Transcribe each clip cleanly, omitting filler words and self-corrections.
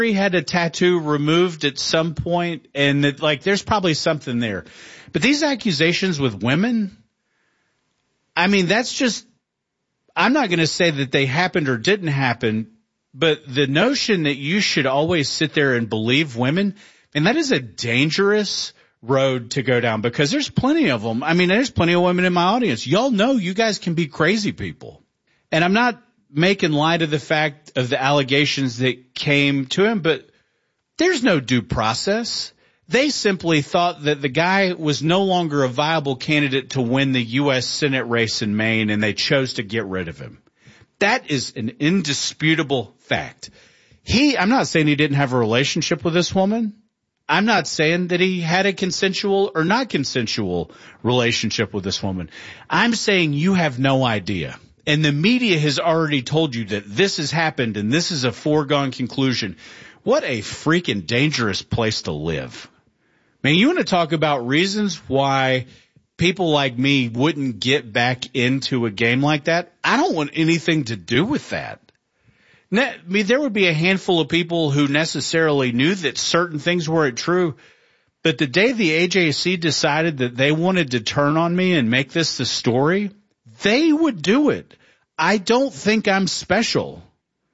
He had a tattoo removed at some point, and there's probably something there. But these accusations with women, I mean, that's just, I'm not going to say that they happened or didn't happen, but the notion that you should always sit there and believe women, and that is a dangerous road to go down, because there's plenty of them. I mean, there's plenty of women in my audience. Y'all know you guys can be crazy people. And I'm not making light of the fact of the allegations that came to him, but there's no due process. They simply thought that the guy was no longer a viable candidate to win the U.S. Senate race in Maine, and they chose to get rid of him. That is an indisputable fact. I'm not saying he didn't have a relationship with this woman. I'm not saying that he had a consensual or not consensual relationship with this woman. I'm saying you have no idea. And the media has already told you that this has happened and this is a foregone conclusion. What a freaking dangerous place to live. Man, you want to talk about reasons why people like me wouldn't get back into a game like that? I don't want anything to do with that. I mean, there would be a handful of people who necessarily knew that certain things weren't true, but the day the AJC decided that they wanted to turn on me and make this the story, they would do it. I don't think I'm special.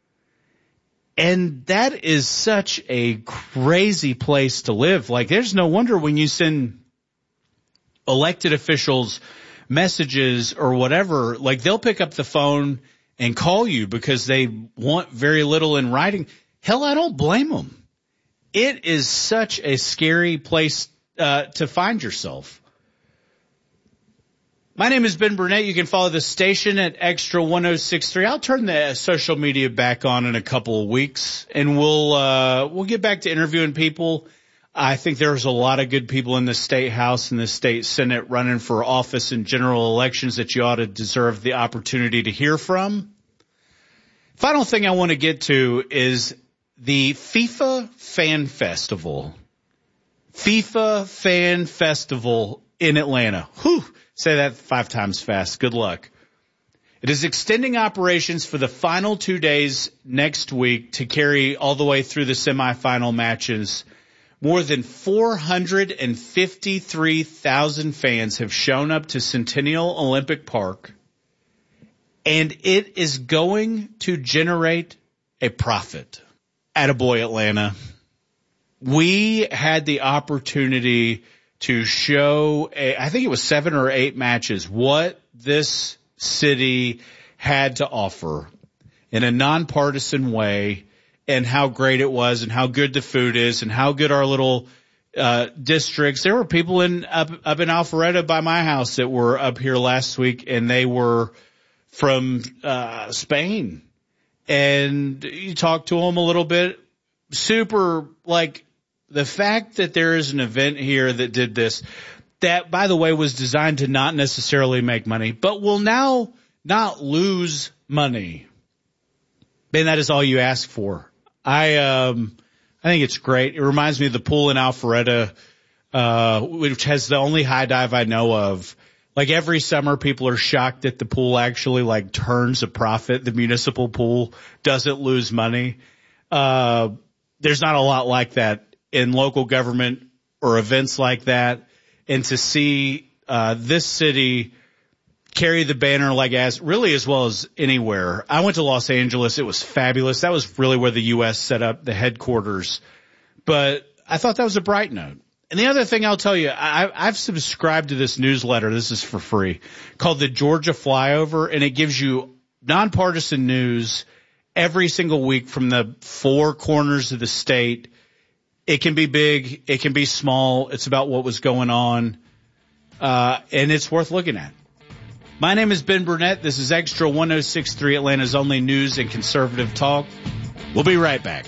And that is such a crazy place to live. Like, there's no wonder when you send elected officials messages or whatever, like they'll pick up the phone and call you because they want very little in writing. Hell, I don't blame them. It is such a scary place to find yourself. My name is Ben Burnett. You can follow the station at Extra 1063. I'll turn the social media back on in a couple of weeks, and we'll get back to interviewing people. I think there's a lot of good people in the state house and the state senate running for office in general elections that you ought to deserve the opportunity to hear from. Final thing I want to get to is the FIFA Fan Festival. FIFA Fan Festival in Atlanta. Whew. Say that 5 times fast. Good luck. It is extending operations for the final 2 days next week to carry all the way through the semifinal matches. More than 453,000 fans have shown up to Centennial Olympic Park, and it is going to generate a profit. Attaboy, Atlanta. We had the opportunity to show, I think it was 7 or 8 matches, what this city had to offer in a nonpartisan way, and how great it was and how good the food is and how good our little districts. There were people up in Alpharetta by my house that were up here last week, and they were from Spain. And you talk to them a little bit. Super, like, the fact that there is an event here that did this, that, by the way, was designed to not necessarily make money, but will now not lose money. Man, that is all you ask for. I think it's great. It reminds me of the pool in Alpharetta, which has the only high dive I know of. Like, every summer, people are shocked that the pool actually, like, turns a profit. The municipal pool doesn't lose money. There's not a lot like that in local government or events like that. And to see this city carry the banner like as well as anywhere. I went to Los Angeles. It was fabulous. That was really where the U.S. set up the headquarters. But I thought that was a bright note. And the other thing I'll tell you, I've subscribed to this newsletter. This is for free, called the Georgia Flyover, and it gives you nonpartisan news every single week from the 4 corners of the state. It can be big. It can be small. It's about what was going on, and it's worth looking at. My name is Ben Burnett. This is Extra 1063, Atlanta's only news and conservative talk. We'll be right back.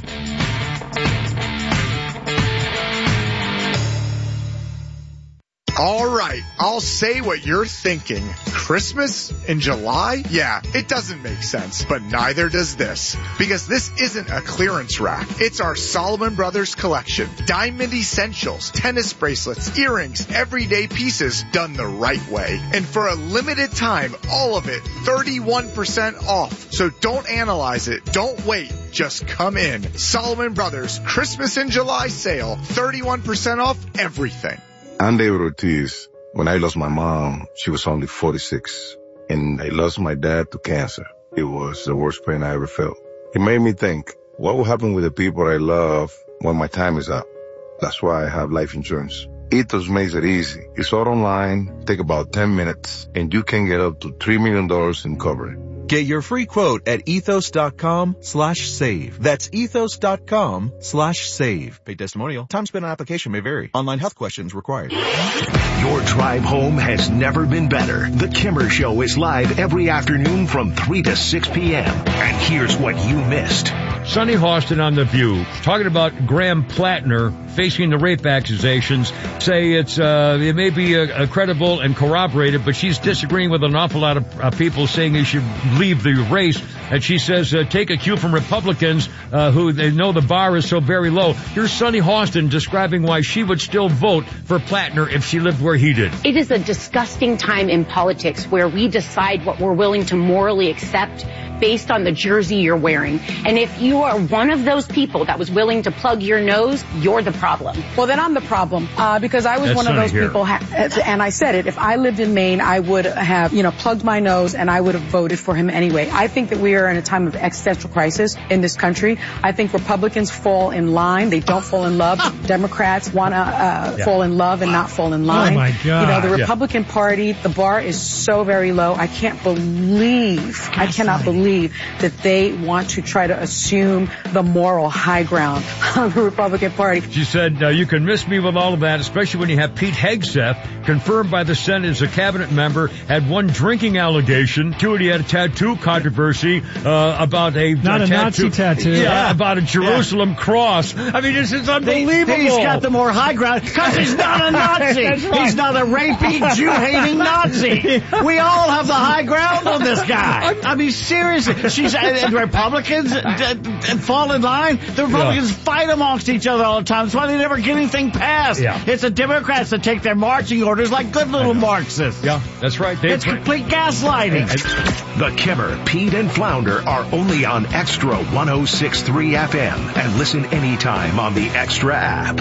All right, I'll say what you're thinking. Christmas in July? Yeah, it doesn't make sense, but neither does this. Because this isn't a clearance rack. It's our Solomon Brothers collection. Diamond essentials, tennis bracelets, earrings, everyday pieces done the right way. And for a limited time, all of it 31% off. So don't analyze it. Don't wait. Just come in. Solomon Brothers Christmas in July sale. 31% off everything. I'm David Ortiz. When I lost my mom, she was only 46. And I lost my dad to cancer. It was the worst pain I ever felt. It made me think, what will happen with the people I love when my time is up? That's why I have life insurance. Ethos makes it easy. It's all online, take about 10 minutes, and you can get up to $3 million in coverage. Get your free quote at ethos.com/save. That's ethos.com/save. Paid testimonial. Time spent on application may vary. Online health questions required. Your drive home has never been better. The Kimmer Show is live every afternoon from 3 to 6 p.m. And here's what you missed. Sonny Hostin on The View, talking about Graham Plattner facing the rape accusations, say it may be credible and corroborated, but she's disagreeing with an awful lot of people saying he should leave the race. And she says, take a cue from Republicans who they know the bar is so very low. Here's Sonny Hostin describing why she would still vote for Plattner if she lived where he did. It is a disgusting time in politics where we decide what we're willing to morally accept based on the jersey you're wearing. And if you are one of those people that was willing to plug your nose, you're the problem. Well, then I'm the problem, because I was one of those people, and I said it, if I lived in Maine, I would have, plugged my nose and I would have voted for him anyway. I think that we are in a time of existential crisis in this country. I think Republicans fall in line. They don't fall in love. Democrats want to fall in love and not fall in line. Oh, my God. The Republican Party, the bar is so very low. I cannot believe that they want to try to assume the moral high ground on the Republican Party. She said, you can miss me with all of that, especially when you have Pete Hegseth, confirmed by the Senate as a cabinet member, had one drinking allegation. Two, he had a tattoo controversy about a Nazi tattoo. Yeah, about a Jerusalem cross. I mean, this is unbelievable. He's got the more high ground because he's not a Nazi. He's not a rapey, Jew-hating Nazi. We all have the high ground on this guy. I mean, seriously. And Republicans fall in line. The Republicans fight amongst each other all the time. That's why they never get anything passed. Yeah. It's the Democrats that take their marching orders like good little Marxists. Yeah, that's right. It's complete gaslighting. The Kimmer, Pete, and Flounder are only on Extra 106.3 FM. And listen anytime on the Extra app.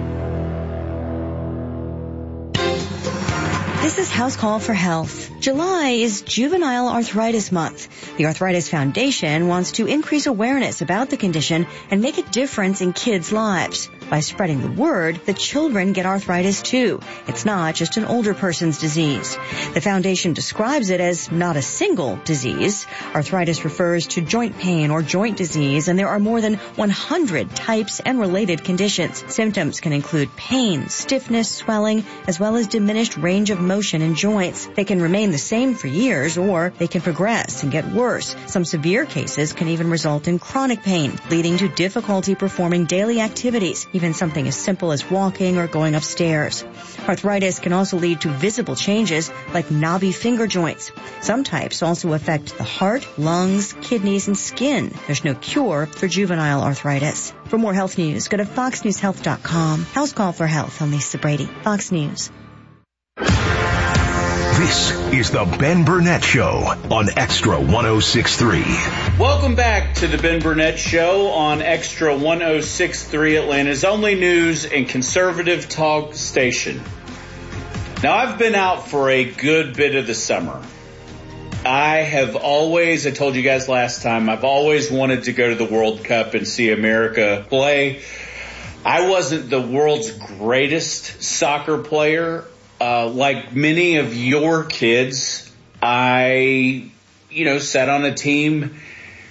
This is House Call for Health. July is Juvenile Arthritis Month. The Arthritis Foundation wants to increase awareness about the condition and make a difference in kids' lives. By spreading the word that children get arthritis too. It's not just an older person's disease. The foundation describes it as not a single disease. Arthritis refers to joint pain or joint disease, and there are more than 100 types and related conditions. Symptoms can include pain, stiffness, swelling, as well as diminished range of motion in joints. They can remain the same for years, or they can progress and get worse. Some severe cases can even result in chronic pain, leading to difficulty performing daily activities, even something as simple as walking or going upstairs. Arthritis can also lead to visible changes like knobby finger joints. Some types also affect the heart, lungs, kidneys, and skin. There's no cure for juvenile arthritis. For more health news, go to foxnewshealth.com. House Call for Health. I'm Lisa Brady, Fox News. This is the Ben Burnett Show on Extra 106.3. Welcome back to the Ben Burnett Show on Extra 106.3, Atlanta's only news and conservative talk station. Now, I've been out for a good bit of the summer. I told you guys last time, I've always wanted to go to the World Cup and see America play. I wasn't the world's greatest soccer player. Like many of your kids, I, sat on a team,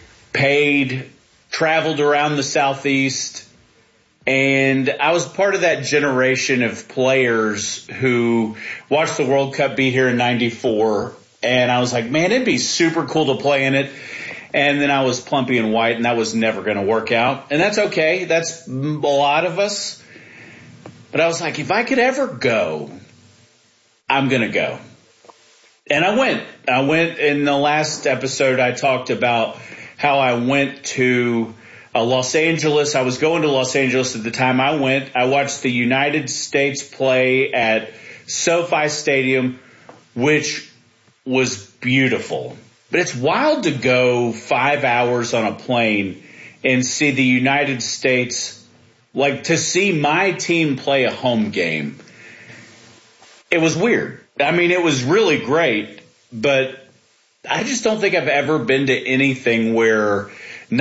traveled around the Southeast, and I was part of that generation of players who watched the World Cup be here in '94, and I was like, man, it'd be super cool to play in it. And then I was plumpy and white, and that was never going to work out. And that's okay. That's a lot of us. But I was like, if I could ever go, I'm going to go. And I went. In the last episode, I talked about how I went to Los Angeles. I was going to Los Angeles at the time I went. I watched the United States play at SoFi Stadium, which was beautiful. But it's wild to go 5 hours on a plane and see the United States, like to see my team play a home game. It was weird. I mean, it was really great, but I just don't think I've ever been to anything where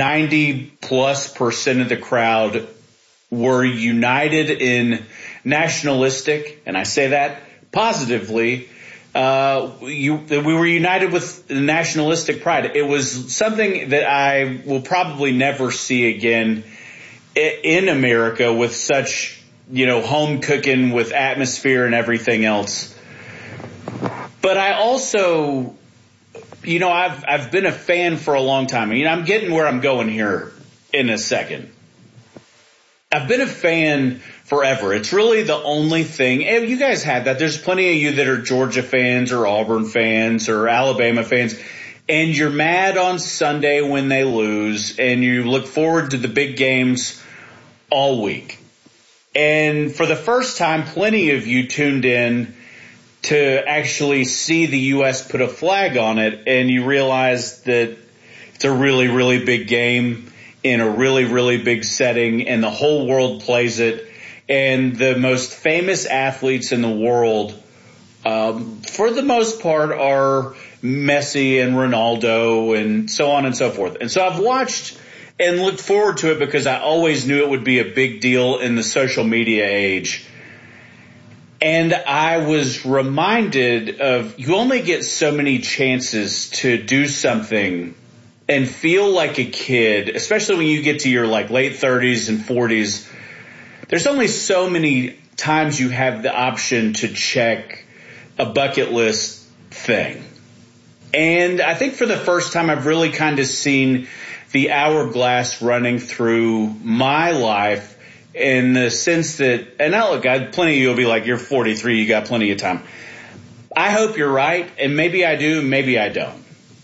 90+% of the crowd were united in nationalistic, and I say that positively, we were united with nationalistic pride. It was something that I will probably never see again in America with such, home cooking with atmosphere and everything else. But I also, I've been a fan for a long time. I'm getting where I'm going here in a second. I've been a fan forever. It's really the only thing. And you guys had that. There's plenty of you that are Georgia fans or Auburn fans or Alabama fans, and you're mad on Sunday when they lose, and you look forward to the big games all week. And for the first time, plenty of you tuned in to actually see the U.S. put a flag on it, and you realize that it's a really, really big game in a really, really big setting, and the whole world plays it. And the most famous athletes in the world, for the most part, are Messi and Ronaldo and so on and so forth. And so I've watched and looked forward to it because I always knew it would be a big deal in the social media age. And I was reminded of you only get so many chances to do something and feel like a kid, especially when you get to your late 30s and 40s. There's only so many times you have the option to check a bucket list thing. And I think for the first time I've really kind of seen the hourglass running through my life in the sense that, and now look, plenty of you will be like, you're 43, you got plenty of time. I hope you're right, and maybe I do, maybe I don't.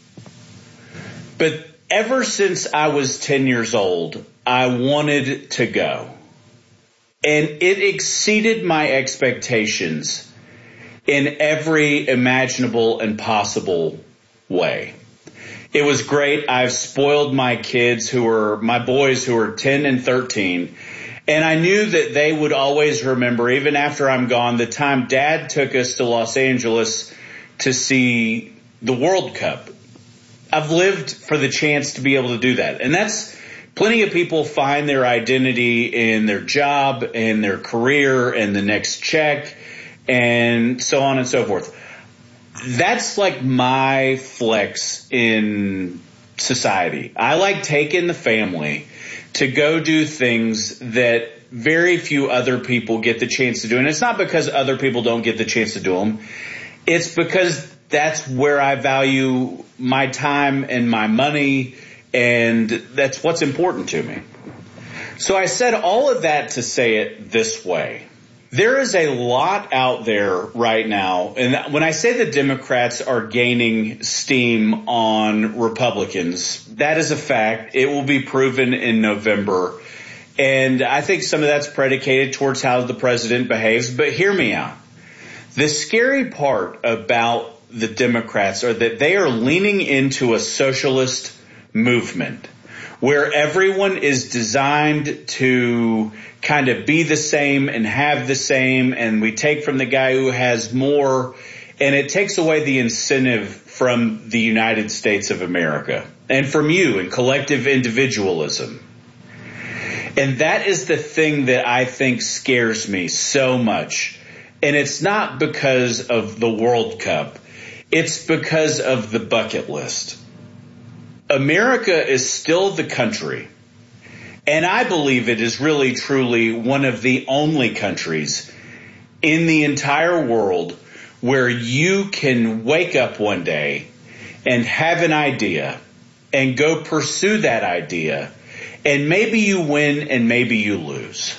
But ever since I was 10 years old, I wanted to go. And it exceeded my expectations in every imaginable and possible way. It was great. I've spoiled my kids my boys who are 10 and 13. And I knew that they would always remember, even after I'm gone, the time Dad took us to Los Angeles to see the World Cup. I've lived for the chance to be able to do that. And that's plenty of people find their identity in their job and their career and the next check and so on and so forth. That's like my flex in society. I like taking the family to go do things that very few other people get the chance to do. And it's not because other people don't get the chance to do them. It's because that's where I value my time and my money, and that's what's important to me. So I said all of that to say it this way. There is a lot out there right now, and when I say the Democrats are gaining steam on Republicans, that is a fact. It will be proven in November. And I think some of that's predicated towards how the president behaves, but hear me out. The scary part about the Democrats are that they are leaning into a socialist movement where everyone is designed to kind of be the same and have the same, and we take from the guy who has more, and it takes away the incentive from the United States of America and from you and collective individualism. And that is the thing that I think scares me so much. And it's not because of the World Cup. It's because of the bucket list. America is still the country, and I believe it is really truly one of the only countries in the entire world where you can wake up one day and have an idea and go pursue that idea, and maybe you win and maybe you lose.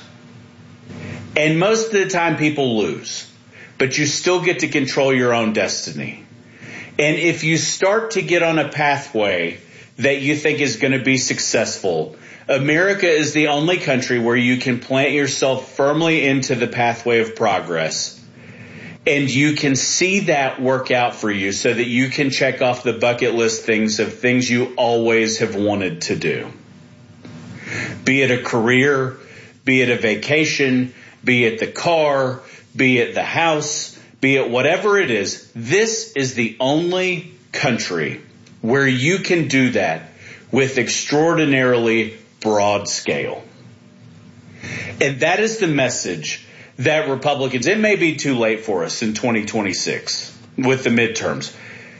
And most of the time people lose, but you still get to control your own destiny. And if you start to get on a pathway that you think is going to be successful, America is the only country where you can plant yourself firmly into the pathway of progress, and you can see that work out for you so that you can check off the bucket list things of things you always have wanted to do. Be it a career, be it a vacation, be it the car, be it the house, be it whatever it is, this is the only country where you can do that with extraordinarily broad scale. And that is the message that Republicans, it may be too late for us in 2026 with the midterms,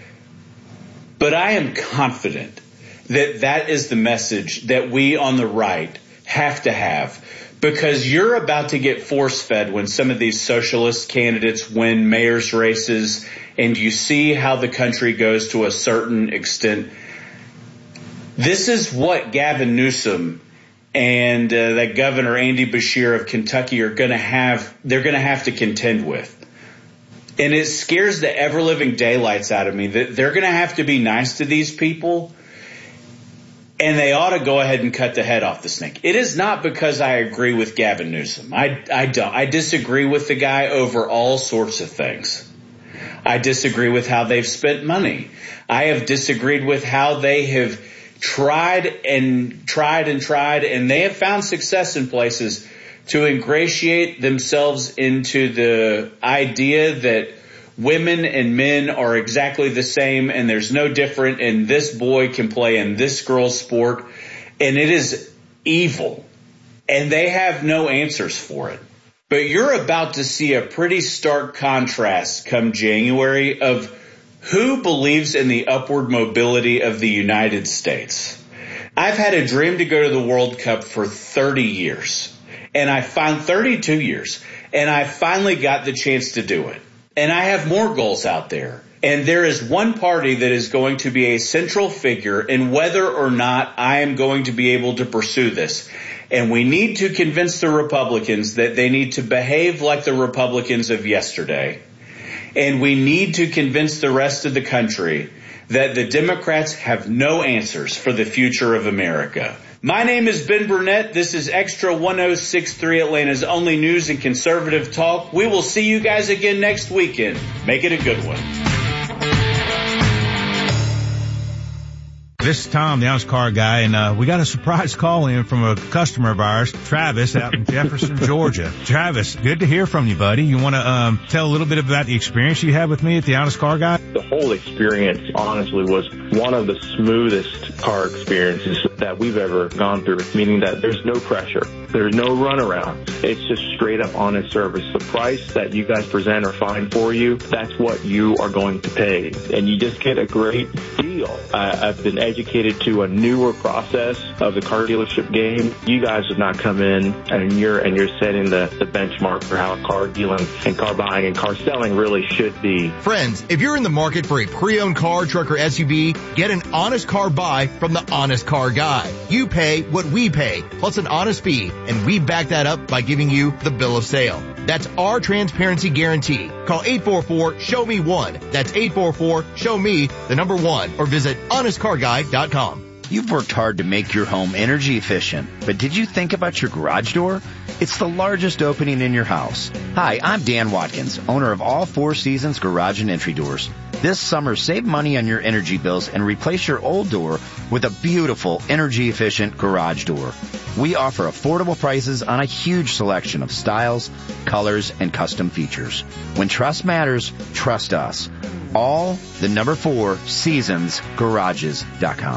but I am confident that that is the message that we on the right have to have, because you're about to get force-fed when some of these socialist candidates win mayor's races and you see how the country goes to a certain extent. This is what Gavin Newsom and that Governor Andy Beshear of Kentucky are going to have. They're going to have to contend with. And it scares the ever-living daylights out of me that they're going to have to be nice to these people, and they ought to go ahead and cut the head off the snake. It is not because I agree with Gavin Newsom. I don't. I disagree with the guy over all sorts of things. I disagree with how they've spent money. I have disagreed with how they have tried, and they have found success in places to ingratiate themselves into the idea that women and men are exactly the same and there's no different, and this boy can play in this girl's sport, and it is evil, and they have no answers for it. But you're about to see a pretty stark contrast come January of who believes in the upward mobility of the United States. I've had a dream to go to the World Cup for 30 years. And I found 32 years, and I finally got the chance to do it. And I have more goals out there. And there is one party that is going to be a central figure in whether or not I am going to be able to pursue this. And we need to convince the Republicans that they need to behave like the Republicans of yesterday. And we need to convince the rest of the country that the Democrats have no answers for the future of America. My name is Ben Burnett. This is Extra 106.3, Atlanta's only news and conservative talk. We will see you guys again next weekend. Make it a good one. This is Tom, the Honest Car Guy, and we got a surprise call in from a customer of ours, Travis, out in Jefferson, Georgia. Travis, good to hear from you, buddy. You want to tell a little bit about the experience you had with me at the Honest Car Guy? The whole experience, honestly, was one of the smoothest car experiences that we've ever gone through, meaning that there's no pressure. There's no runaround. It's just straight up honest service. The price that you guys present or find for you, that's what you are going to pay. And you just get a great deal. I've been educated to a newer process of the car dealership game. You guys have not come in and you're setting the benchmark for how car dealing and car buying and car selling really should be. Friends, if you're in the market for a pre-owned car, truck, or SUV, get an honest car buy from the Honest Car Guy. You pay what we pay, plus an honest fee, and we back that up by giving you the bill of sale. That's our transparency guarantee. Call 844-SHOW-ME-1. That's 844-SHOW-ME, the number 1, or visit honestcarguy.com. You've worked hard to make your home energy efficient, but did you think about your garage door? It's the largest opening in your house. Hi, I'm Dan Watkins, owner of All Four Seasons Garage and Entry Doors. This summer, save money on your energy bills and replace your old door with a beautiful, energy-efficient garage door. We offer affordable prices on a huge selection of styles, colors, and custom features. When trust matters, trust us. All the number 4 seasonsgarages.com.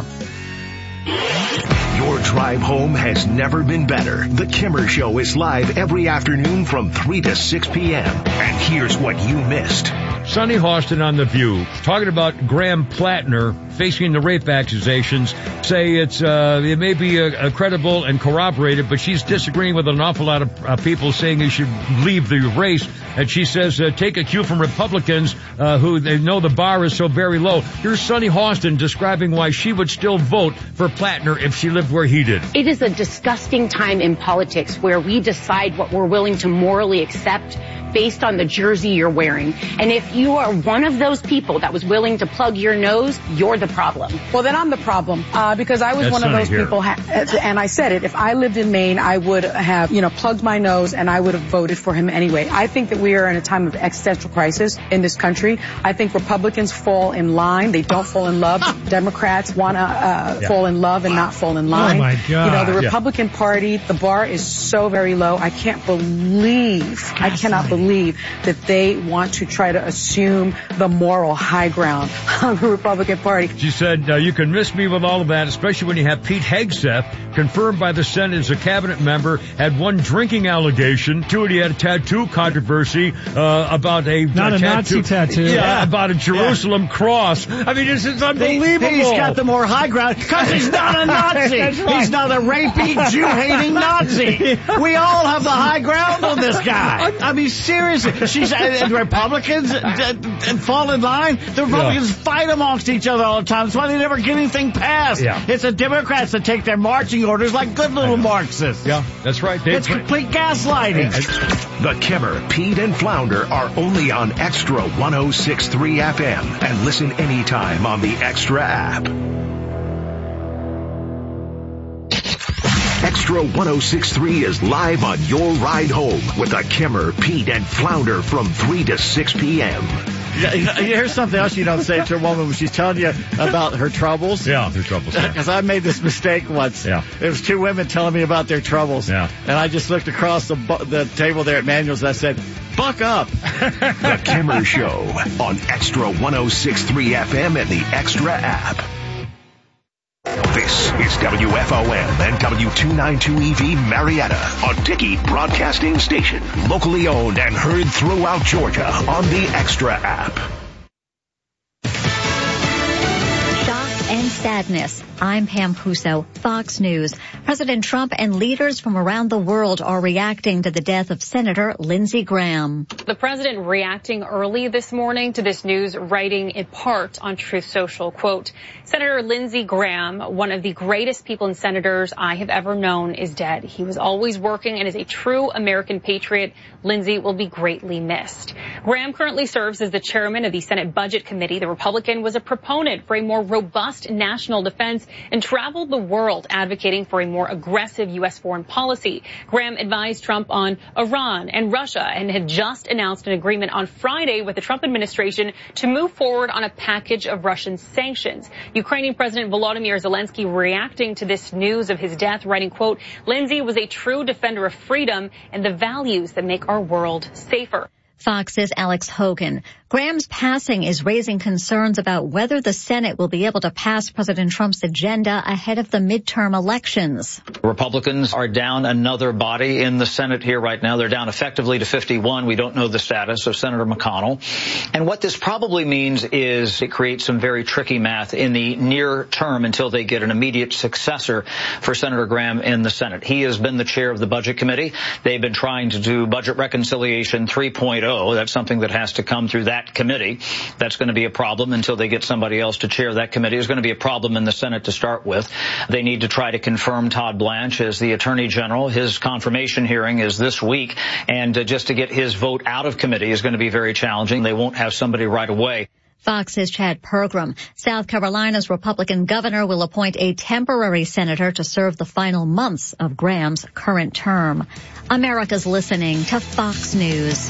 Your drive home has never been better. The Kimmer Show is live every afternoon from 3 to 6 p.m. And here's what you missed. Sonny Hostin on The View, talking about Graham Plattner facing the rape accusations, say it may be credible and corroborated, but she's disagreeing with an awful lot of people saying he should leave the race. And she says, take a cue from Republicans who they know the bar is so very low. Here's Sonny Hostin describing why she would still vote for Plattner if she lived where he did. It is a disgusting time in politics where we decide what we're willing to morally accept based on the jersey you're wearing. And if you are one of those people that was willing to plug your nose, you're the the problem. Well, then I'm the problem, because I was That's one of those here. people, and I said it, if I lived in Maine, I would have, plugged my nose and I would have voted for him anyway. I think that we are in a time of existential crisis in this country. I think Republicans fall in line. They don't fall in love. Democrats want to fall in love and not fall in line. Oh, my God. The Republican Party, the bar is so very low. I cannot believe that they want to try to assume the moral high ground on the Republican Party. She said, you can miss me with all of that, especially when you have Pete Hegseth, confirmed by the Senate as a cabinet member, had one drinking allegation. Two, he had a tattoo controversy about a Nazi tattoo. Yeah, about a Jerusalem cross. I mean, this is unbelievable. He's got the more high ground because he's not a Nazi. Right. He's not a rapey, Jew-hating Nazi. We all have the high ground on this guy. I mean, seriously. She's the Republicans fall in line. The Republicans fight amongst each other all the time. That's why they never get anything passed. Yeah. It's the Democrats that take their marching orders like good little Marxists. Yeah, that's right. It's complete gaslighting. The Kimmer, Pete, and Flounder are only on Extra 106.3 FM and listen anytime on the Extra app. Extra 106.3 is live on your ride home with the Kimmer, Pete, and Flounder from 3 to 6 p.m. Here's something else you don't say to a woman when she's telling you about her troubles. Yeah, her troubles. Because I made this mistake once. Yeah. There was two women telling me about their troubles. Yeah. And I just looked across the table there at Manuel's and I said, buck up. The Kimmer Show on Extra 106.3 FM and the Extra app. This is WFOM and W292EV Marietta, a Dickey Broadcasting Station, locally owned and heard throughout Georgia on the Extra app. Shock and sadness. I'm Pam Puso, Fox News. President Trump and leaders from around the world are reacting to the death of Senator Lindsey Graham. The president reacting early this morning to this news, writing in part on Truth Social, quote, Senator Lindsey Graham, one of the greatest people and senators I have ever known, is dead. He was always working and is a true American patriot. Lindsey will be greatly missed. Graham currently serves as the chairman of the Senate Budget Committee. The Republican was a proponent for a more robust national defense and traveled the world advocating for a more aggressive U.S. foreign policy. Graham advised Trump on Iran and Russia and had just announced an agreement on Friday with the Trump administration to move forward on a package of Russian sanctions. Ukrainian President Volodymyr Zelensky reacting to this news of his death, writing, quote, Lindsey was a true defender of freedom and the values that make our world safer. Fox's Alex Hogan. Graham's passing is raising concerns about whether the Senate will be able to pass President Trump's agenda ahead of the midterm elections. Republicans are down another body in the Senate here right now. They're down effectively to 51. We don't know the status of Senator McConnell. And what this probably means is it creates some very tricky math in the near term until they get an immediate successor for Senator Graham in the Senate. He has been the chair of the Budget Committee. They've been trying to do Budget Reconciliation 3.0. That's something that has to come through that committee. That's going to be a problem until they get somebody else to chair that committee. It's going to be a problem in the Senate to start with. They need to try to confirm Todd Blanche as the Attorney General. His confirmation hearing is this week, and just to get his vote out of committee is going to be very challenging. They won't have somebody right away. Fox's Chad Pergram. South Carolina's Republican governor will appoint a temporary senator to serve the final months of Graham's current term. America's listening to Fox News.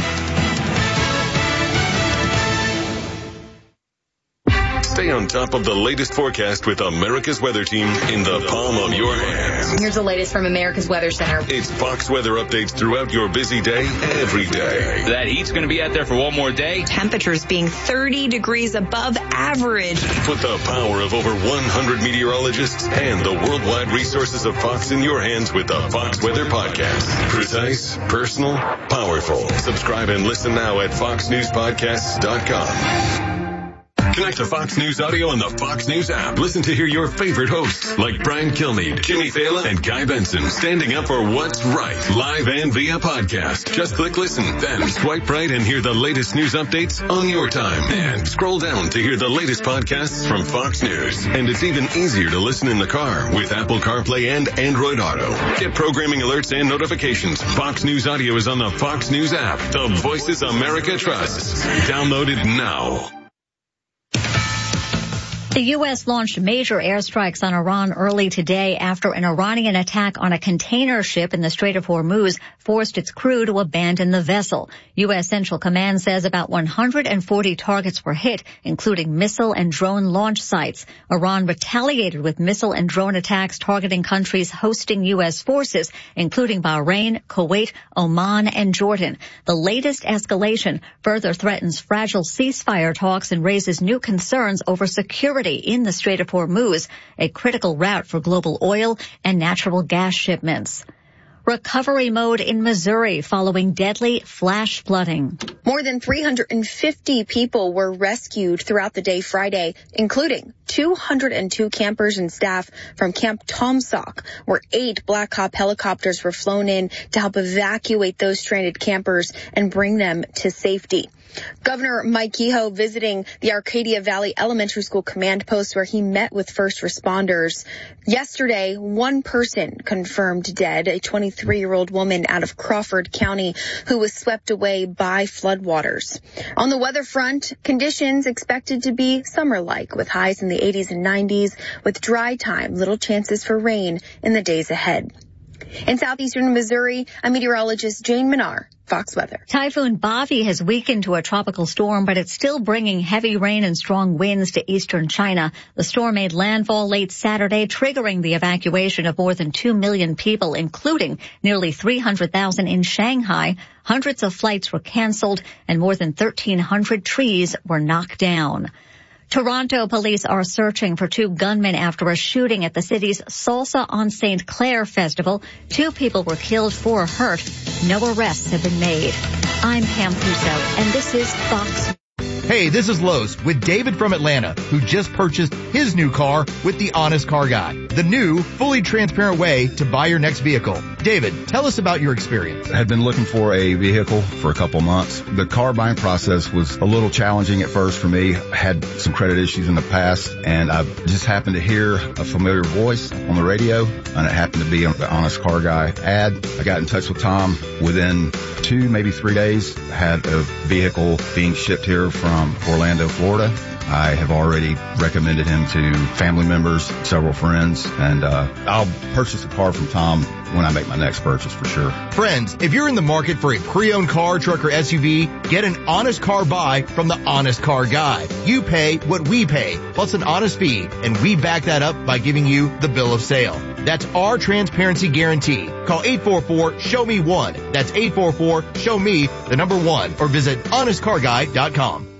Stay on top of the latest forecast with America's Weather Team in the palm of your hands. Here's the latest from America's Weather Center. It's Fox weather updates throughout your busy day, every day. That heat's going to be out there for one more day. Temperatures being 30 degrees above average. Put the power of over 100 meteorologists and the worldwide resources of Fox in your hands with the Fox Weather Podcast. Precise, personal, powerful. Subscribe and listen now at foxnewspodcasts.com. Connect to Fox News Audio on the Fox News app. Listen to hear your favorite hosts like Brian Kilmeade, Jimmy Fallon, and Guy Benson standing up for what's right, live and via podcast. Just click listen, then swipe right and hear the latest news updates on your time. And scroll down to hear the latest podcasts from Fox News. And it's even easier to listen in the car with Apple CarPlay and Android Auto. Get programming alerts and notifications. Fox News Audio is on the Fox News app. The voices America trusts. Download it now. The U.S. launched major airstrikes on Iran early today after an Iranian attack on a container ship in the Strait of Hormuz forced its crew to abandon the vessel. U.S. Central Command says about 140 targets were hit, including missile and drone launch sites. Iran retaliated with missile and drone attacks targeting countries hosting U.S. forces, including Bahrain, Kuwait, Oman, and Jordan. The latest escalation further threatens fragile ceasefire talks and raises new concerns over security in the Strait of Hormuz, a critical route for global oil and natural gas shipments. Recovery mode in Missouri following deadly flash flooding. More than 350 people were rescued throughout the day Friday, including 202 campers and staff from Camp Tomsock, where 8 Black Hawk helicopters were flown in to help evacuate those stranded campers and bring them to safety. Governor Mike Kehoe visiting the Arcadia Valley Elementary School command post where he met with first responders. Yesterday, one person confirmed dead, a 23-year-old woman out of Crawford County who was swept away by floodwaters. On the weather front, conditions expected to be summer-like with highs in the 80s and 90s with dry time, little chances for rain in the days ahead. In southeastern Missouri, I'm meteorologist Jane Minar, Fox Weather. Typhoon Bavi has weakened to a tropical storm, but it's still bringing heavy rain and strong winds to eastern China. The storm made landfall late Saturday, triggering the evacuation of more than 2 million people, including nearly 300,000 in Shanghai. Hundreds of flights were canceled and more than 1,300 trees were knocked down. Toronto police are searching for 2 gunmen after a shooting at the city's Salsa on St. Clair festival. 2 people were killed, 4 hurt. No arrests have been made. I'm Pam Puso, and this is Fox. Hey, this is Lowe's with David from Atlanta, who just purchased his new car with the Honest Car Guy, the new, fully transparent way to buy your next vehicle. David, tell us about your experience. I had been looking for a vehicle for a couple months. The car buying process was a little challenging at first for me. I had some credit issues in the past, and I just happened to hear a familiar voice on the radio, and it happened to be on the Honest Car Guy ad. I got in touch with Tom. Within 2, maybe 3 days, I had a vehicle being shipped here from Orlando, Florida. I have already recommended him to family members, several friends, and I'll purchase a car from Tom when I make my next purchase for sure. Friends, if you're in the market for a pre-owned car, truck, or SUV, get an honest car buy from the Honest Car Guy. You pay what we pay, plus an honest fee, and we back that up by giving you the bill of sale. That's our transparency guarantee. Call 844-SHOW-ME-1. That's 844-SHOW-ME, the number 1, or visit honestcarguy.com.